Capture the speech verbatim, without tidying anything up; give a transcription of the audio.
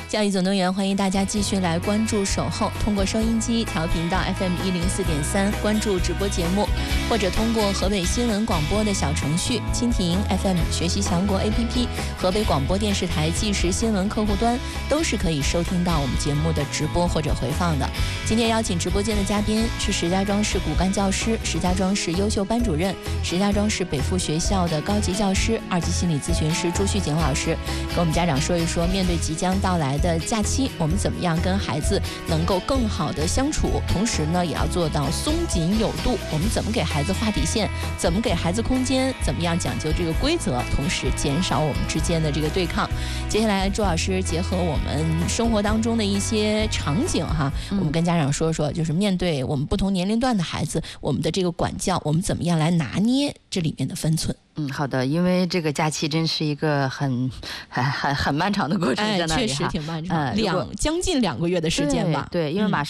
教育总动员，欢迎大家继续来关注守候，通过收音机调频到 F M 一零四点三关注直播节目，或者通过河北新闻广播的小程序、蜻蜓 F M 学习强国 A P P、河北广播电视台即时新闻客户端，都是可以收听到我们节目的直播或者回放的。今天邀请直播间的嘉宾是石家庄市骨干教师、石家庄市优秀班主任、石家庄市北附学校的高级教师、二级心理咨询师朱旭景老师，跟我们家长说一说，面对即将到来的假期，我们怎么样跟孩子能够更好的相处，同时呢也要做到松紧有度。我们怎么给孩子画底线，怎么给孩子空间，怎么样讲究这个规则，同时减少我们之间的这个对抗。接下来朱老师结合我们生活当中的一些场景哈，我们跟家长说说，就是面对我们不同年龄段的孩子，我们的这个管教，我们怎么样来拿捏这里面的分寸。 嗯，好的，因为这个假期真是一个很很很很漫长的过程， 哎， 在那里确实挺漫长， 呃、 两将近两个月的时间吧。 对，对，因为马上